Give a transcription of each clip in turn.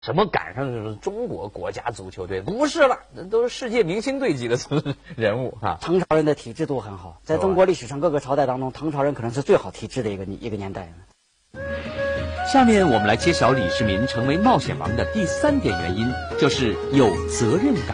什么赶上就是中国国家足球队？不是了，那都是世界明星队级的人物啊。 唐朝人的体质都很好，在中国历史上各个朝代当中，唐朝人可能是最好体质的一个年代。 下面我们来揭晓李世民成为冒险王的第3点原因，就是有责任感。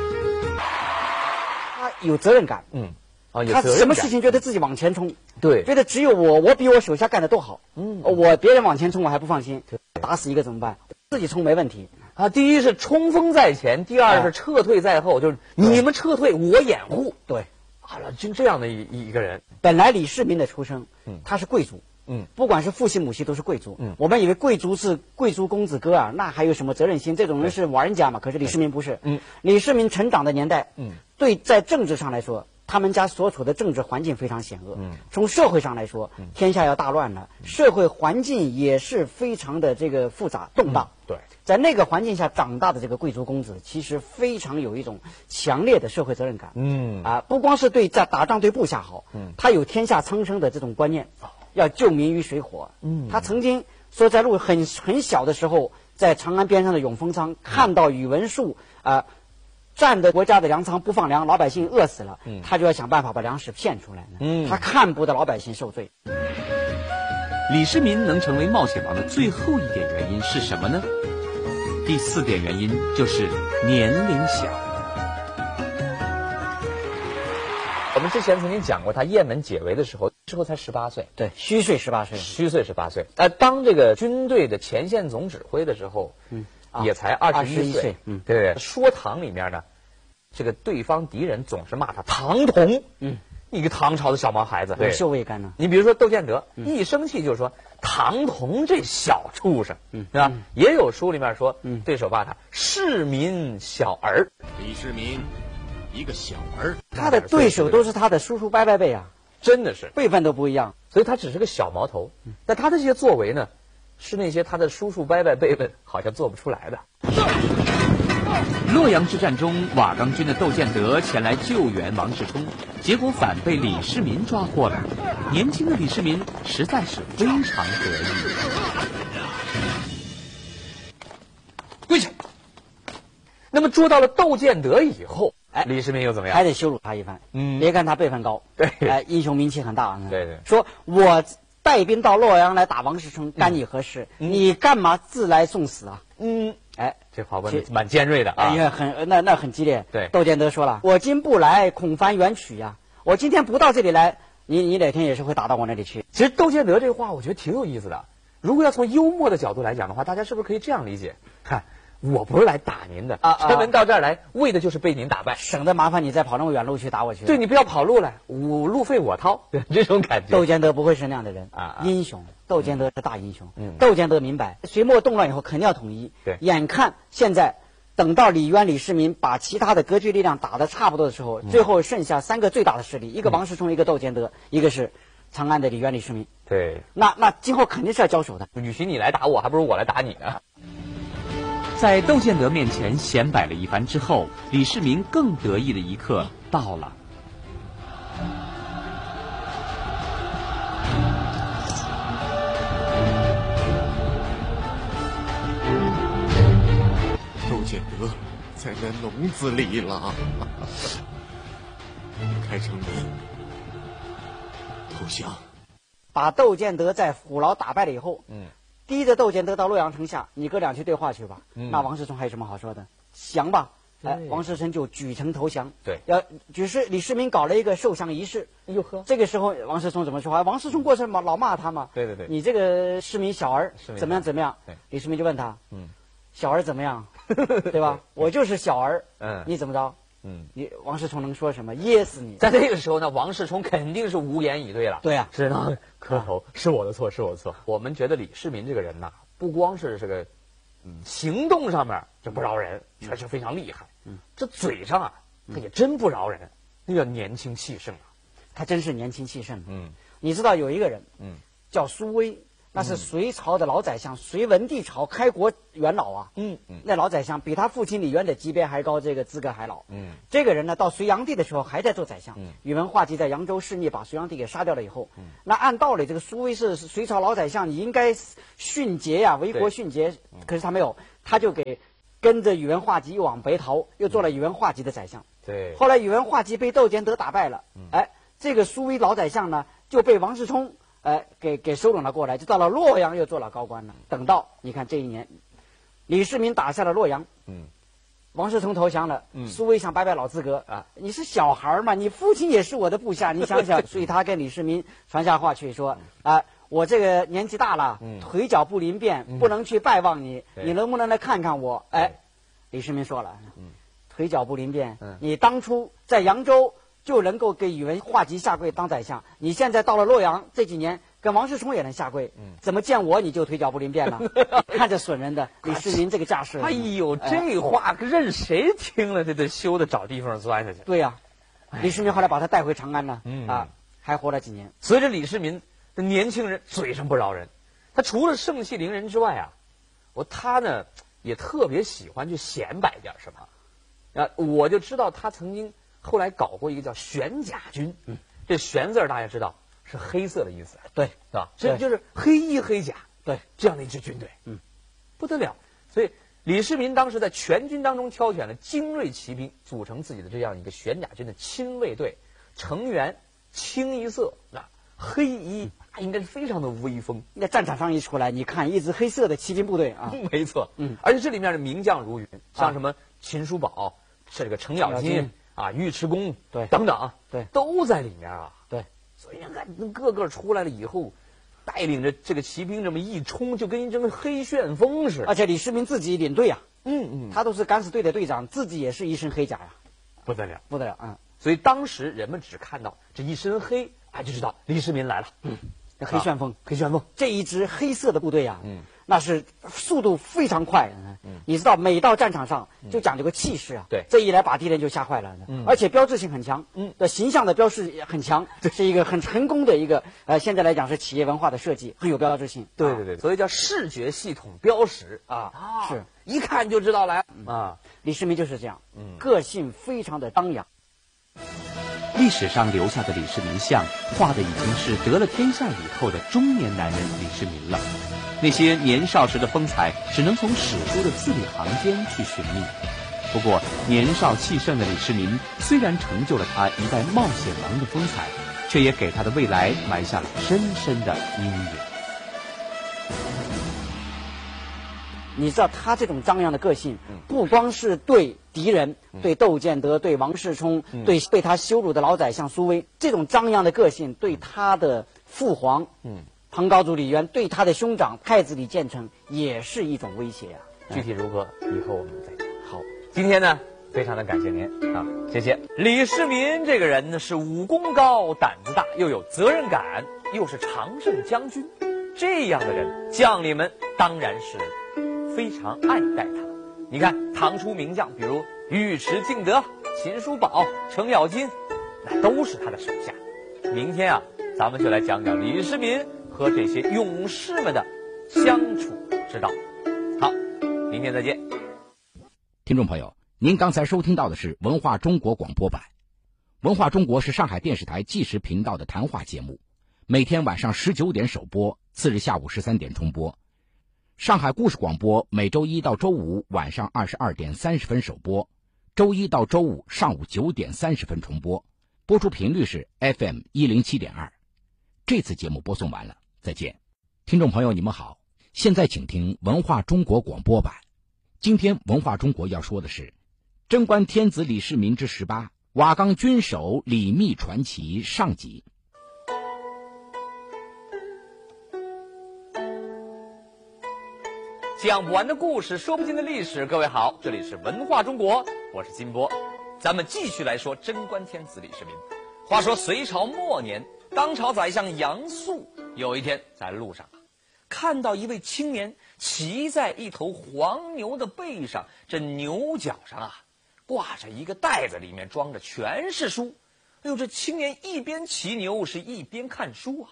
他有责任感，他什么事情觉得自己往前冲， 对， 觉得只有我比我手下干的都好，我别人往前冲我还不放心，打死一个怎么办？自己冲没问题啊。第一是冲锋在前，第二是撤退在后，就是你们撤退我掩护。 对， 好了，就这样的一个人。 本来李世民的出生，他是贵族。不管是父系母系都是贵族。我们以为贵族是贵族公子哥啊，那还有什么责任心？这种人是玩家嘛。可是李世民不是。李世民成长的年代，对，在政治上来说，他们家所处的政治环境非常险恶。从社会上来说，天下要大乱了，社会环境也是非常的这个复杂动荡。 对， 在那个环境下长大的这个贵族公子，其实非常有一种强烈的社会责任感。不光是对在打仗对部下好，他有天下苍生的这种观念。要救民于水火。他曾经说，在路很小的时候，在长安边上的永丰仓看到宇文述占的国家的粮仓不放粮，老百姓饿死了，他就要想办法把粮食骗出来。他看不得老百姓受罪。 李世民能成为冒险王的最后一点原因是什么呢？第4点原因就是年龄小。 我们之前曾经讲过，他雁门解围的时候才18岁， 对，虚岁18岁， 虚岁18岁。当这个军队的前线总指挥的时候，也才21岁。对，说唐里面呢，这个对方敌人总是骂他唐童，一个唐朝的小毛孩子， 有羞未干呢。 你比如说窦建德，一生气就说唐童这小畜生，对吧？也有书里面说，对手骂他市民小儿， 李世民一个小儿， 他的对手都是他的叔叔伯伯辈啊， 真的是辈分都不一样， 所以他只是个小毛头。但他的这些作为呢，是那些他的叔叔伯伯辈分好像做不出来的。 洛阳之战中，瓦岗军的窦建德前来救援王世充，结果反被李世民抓获了。年轻的李世民实在是非常得意。 跪下。那么捉到了窦建德以后，李世民又怎么样？ 还得羞辱他一番。别看他辈分高， 对， 英雄名气很大。 对， 说我带兵到洛阳来打王世充，干你何事？你干嘛自来送死啊？ 这话问的蛮尖锐的啊， 那很激烈。 对， 窦建德说了，我今不来，恐烦远取呀。我今天不到这里来，你哪天也是会打到我那里去。 其实窦建德这话我觉得挺有意思的。如果要从幽默的角度来讲的话，大家是不是可以这样理解？看，我不是来打您的，专门到这儿来为的就是被您打败， 省得麻烦你再跑那么远路去打我去。 对，你不要跑路来，路费我掏，这种感觉。 窦建德不会是那样的人英雄。窦建德是大英雄。窦建德明白，隋末动乱以后肯定要统一。 对， 眼看现在等到李渊、李世民把其他的割据力量打得差不多的时候，最后剩下3个最大的势力，一个王世充，一个窦建德，一个是长安的李渊、李世民。 对， 那今后肯定是要交手的。 与其你来打我，还不如我来打你呢。 在窦建德面前显摆了一番之后，李世民更得意的一刻到了。 窦建德在那笼子里了，开城门投降。 把窦建德在虎牢打败了以后，逼着窦建德到洛阳城下，你哥俩去对话去吧。那王世充还有什么好说的？降吧。王世充就举城投降。 对， 只是李世民搞了一个受降仪式。这个时候王世充怎么说话？王世充过去老骂他嘛。 对， 你这个市民小儿怎么样？李世民就问他，小儿怎么样？对吧？我就是小儿。你怎么着？你王世充能说什么？噎死你！ 在这个时候呢，王世充肯定是无言以对了。 对啊， 只能磕头，是我的错，是我的错。我们觉得李世民这个人呐，不光是这个，行动上面就不饶人，确实非常厉害。这嘴上他也真不饶人，那叫年轻气盛啊。 他真是年轻气盛。你知道有一个人，叫苏威， 那是隋朝的老宰相，隋文帝朝开国元老啊。那老宰相比他父亲李渊的级别还高，这个资格还老。这个人呢，到隋炀帝的时候还在做宰相。宇文化及在扬州弑逆，把隋炀帝给杀掉了以后，那按道理这个苏威是隋朝老宰相，你应该训节呀，为国训节。可是他没有，他就跟着宇文化及又往北逃，又做了宇文化及的宰相。 对。 后来宇文化及被窦建德打败了，这个苏威老宰相呢就被王世充给收拢了过来，就到了洛阳又做了高官了。等到你看这一年，李世民打下了洛阳，王世充投降了，苏威想拜拜老资格啊，你是小孩嘛，你父亲也是我的部下，你想想，所以他跟李世民传下话去说我这个年纪大了，腿脚不灵便，不能去拜望你，你能不能来看看我？李世民说了，腿脚不灵便，你当初在扬州就能够给宇文化及下跪当宰相，你现在到了洛阳这几年跟王世充也能下跪，怎么见我你就腿脚不灵便了？看着损人的李世民这个架势， 哎呦，这话任谁听了这得羞得找地方钻下去。 对呀，李世民后来把他带回长安了，还活了几年。 所以这李世民的年轻人嘴上不饶人，他除了盛气凌人之外他呢也特别喜欢去显摆点什么。我就知道他曾经后来搞过一个叫玄甲军，这玄字大家知道是黑色的意思， 对， 是吧？这就是黑衣黑甲， 对， 这样的一支军队，不得了。所以李世民当时在全军当中挑选了精锐骑兵，组成自己的这样一个玄甲军的亲卫队，成员清一色，黑衣，应该是非常的威风。 那战场上一出来，你看一支黑色的骑兵部队啊， 没错，而且这里面的名将如云，像什么秦叔宝，这个程咬金尉迟恭， 对， 等等， 对， 都在里面对， 所以你看个个出来了以后，带领着这个骑兵这么一冲，就跟一阵黑旋风似的。 而且李世民自己领队啊，他都是敢死队的队长，自己也是一身黑甲呀， 不得了， 不得了。 所以当时人们只看到这一身黑，就知道李世民来了。 黑旋风， 黑旋风这一支黑色的部队那是速度非常快。你知道，每到战场上就讲究个气势啊。 对， 这一来把敌人就吓坏了。而且标志性很强，的形象的标识也很强，这是一个很成功的一个现在来讲是企业文化的设计，很有标志性。 对，所以叫视觉系统标识是一看就知道来李世民就是这样，个性非常的张扬。 历史上留下的李世民像，画的已经是得了天下以后的中年男人李世民了。那些年少时的风采，只能从史书的字里行间去寻觅。不过，年少气盛的李世民，虽然成就了他一代冒险王的风采，却也给他的未来埋下了深深的阴影。 你知道他这种张扬的个性，不光是对敌人，对窦建德，对王世充，对被他羞辱的老宰相苏威，这种张扬的个性对他的父皇，唐高祖李渊，对他的兄长太子李建成也是一种威胁啊。 具体如何，以后我们再讲。好，今天呢，非常的感谢您谢谢。李世民这个人呢，是武功高，胆子大，又有责任感，又是常胜将军，这样的人，将领们当然是非常爱戴他。你看唐初名将，比如尉迟敬德、秦叔宝、程咬金，那都是他的手下。明天咱们就来讲讲李世民和这些勇士们的相处之道。好，明天再见。 听众朋友，您刚才收听到的是文化中国广播版。文化中国是上海电视台纪实频道的谈话节目，每天晚上19点首播，次日下午13点重播。上海故事广播每周一到周五晚上22点30分首播，周一到周五上午9点30分重播，播出频率是 FM 107.2。这次节目播送完了，再见。听众朋友你们好，现在请听文化中国广播版。今天文化中国要说的是贞观天子李世民之18，瓦岗军守李密传奇上集。 讲不完的故事，说不尽的历史。各位好，这里是文化中国，我是金波。咱们继续来说贞观天子李世民。话说隋朝末年，当朝宰相杨素有一天在路上看到一位青年骑在一头黄牛的背上，这牛角上挂着一个袋子，里面装着全是书。哎呦，这青年一边骑牛是一边看书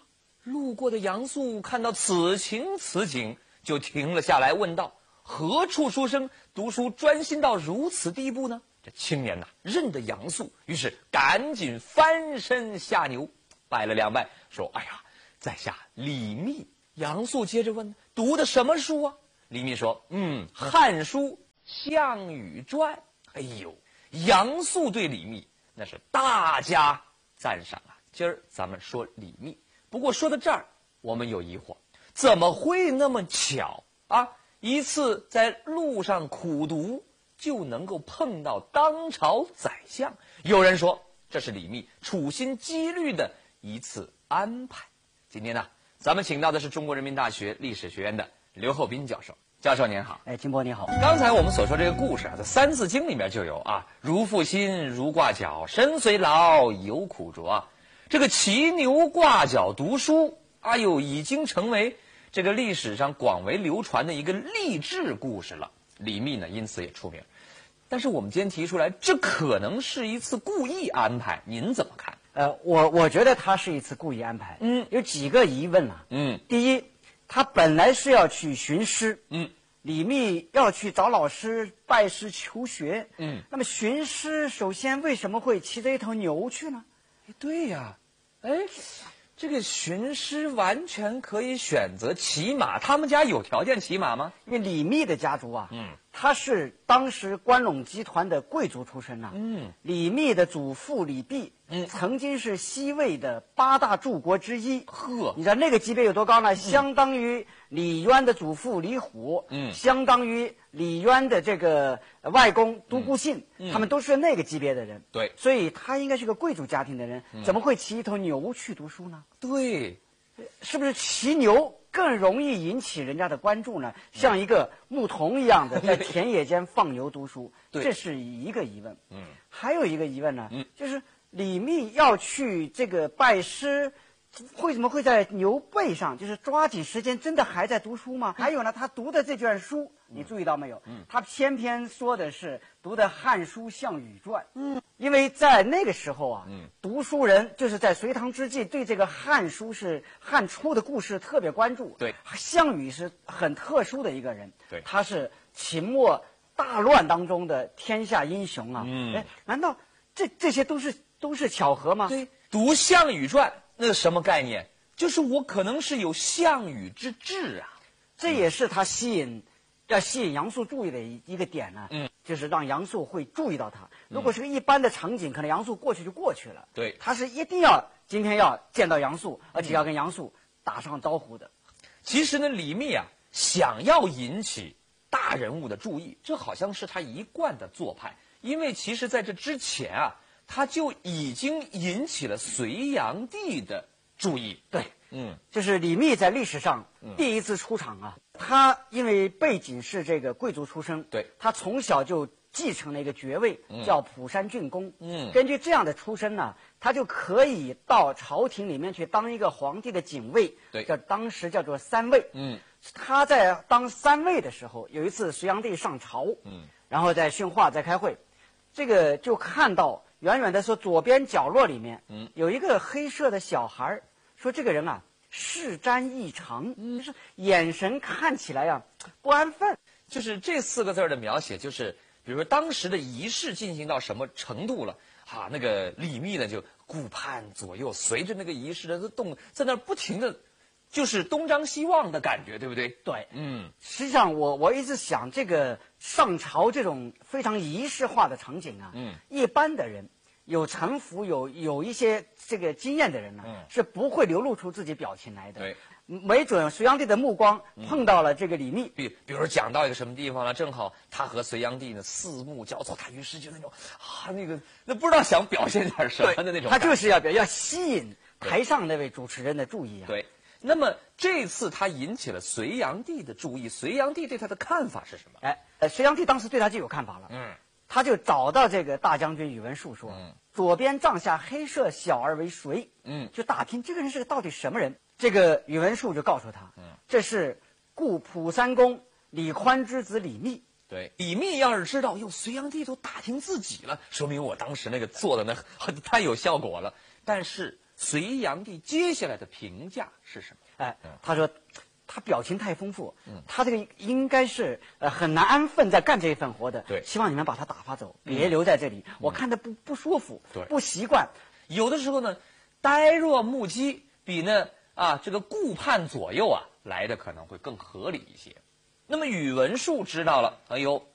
路过的杨素看到此情此景，就停了下来，问道：“何处书生读书专心到如此地步呢？”这青年呐，认得杨素，于是赶紧翻身下牛，拜了2拜，说：“哎呀，在下李密。”杨素接着问：“读的什么书啊？”李密说：“汉书《项羽传》。”哎呦，杨素对李密那是大加赞赏啊。今儿咱们说李密，不过说到这儿，我们有疑惑，怎么会那么巧啊？一次在路上苦读，就能够碰到当朝宰相。有人说这是李密处心积虑的一次安排。今天呢，咱们请到的是中国人民大学历史学院的刘厚斌教授。教授您好。 金波你好。 刚才我们所说这个故事啊，在《三字经》里面就有啊，如负薪，如挂角，身虽劳，犹苦卓啊。这个骑牛挂角读书，哎呦，已经成为这个历史上广为流传的一个励志故事了。李密呢，因此也出名。但是我们今天提出来，这可能是一次故意安排，您怎么看？ 我觉得他是一次故意安排。有几个疑问啊。第一，他本来是要去寻师。李密要去找老师拜师求学。那么寻师首先为什么会骑着一头牛去呢？ 对呀，这个寻师完全可以选择骑马，他们家有条件骑马吗？ 因为李密的家族啊，他是当时关陇集团的贵族出身呐。李密的祖父李泌，曾经是西魏的8大柱国之一。你知道那个级别有多高呢？相当于李渊的祖父李虎，相当于李渊的这个外公独孤信，他们都是那个级别的人。 对， 所以他应该是个贵族家庭的人，怎么会骑一头牛去读书呢？ 对， 是不是骑牛更容易引起人家的关注呢？像一个牧童一样的在田野间放牛读书，这是一个疑问。还有一个疑问呢，就是李密要去这个拜师，为什么会在牛背上？就是抓紧时间，真的还在读书吗？还有呢，他读的这卷书，你注意到没有？他偏偏说的是读的《汉书·项羽传》。因为在那个时候啊，读书人就是在隋唐之际，对这个汉书是汉初的故事特别关注。 对， 项羽是很特殊的一个人。 对， 他是秦末大乱当中的天下英雄啊。难道这些都是巧合吗？ 对，读《项羽传》那是什么概念？就是我可能是有项羽之志啊。 这也是他要吸引杨素注意的一个点呢。就是让杨素会注意到他。如果是个一般的场景，可能杨素过去就过去了。 对， 他是一定要今天要见到杨素，而且要跟杨素打上招呼的。 其实呢，李密啊，想要引起大人物的注意，这好像是他一贯的做派。因为其实在这之前啊，他就已经引起了隋炀帝的注意。 对，就是李密在历史上第一次出场啊。他因为背景是这个贵族出身， 对， 他从小就继承了一个爵位，叫蒲山郡公。根据这样的出身呢，他就可以到朝廷里面去当一个皇帝的警卫， 对， 当时叫做三尉。他在当三尉的时候，有一次隋炀帝上朝，然后在训话，在开会，这个就看到远远的说左边角落里面，有一个黑色的小孩，说这个人啊视瞻异常，就是眼神看起来呀不安分。 就是这4个字的描写，就是比如说当时的仪式进行到什么程度了啊？那个李密呢就顾盼左右，随着那个仪式的动，在那不停的，就是东张西望的感觉，对不对？ 对，实际上我一直想，这个上朝这种非常仪式化的场景啊，一般的人有城府有一些这个经验的人呢，是不会流露出自己表情来的。 对， 没准隋炀帝的目光碰到了这个李密， 比如说讲到一个什么地方了，正好他和隋炀帝呢四目交错，他于是就那种那不知道想表现点什么的那种。 他就是要吸引台上那位主持人的注意啊。 对，那么这次他引起了隋炀帝的注意，隋炀帝对他的看法是什么？ 隋炀帝当时对他就有看法了。他就找到这个大将军宇文述说，左边帐下黑色小儿为谁？就打听这个人是到底什么人。这个宇文述就告诉他，这是故蒲山公李宽之子李密。 对，李密要是知道，隋炀帝都打听自己了，说明我当时那个做的那太有效果了。但是隋炀帝接下来的评价是什么？ 他说他表情太丰富，他这个应该是很难安分在干这一份活的。 对， 希望你们把他打发走，别留在这里，我看着不舒服， 对， 不习惯。 有的时候呢，呆若木鸡比呢这个顾盼左右来的可能会更合理一些。那么宇文述知道了，哎呦，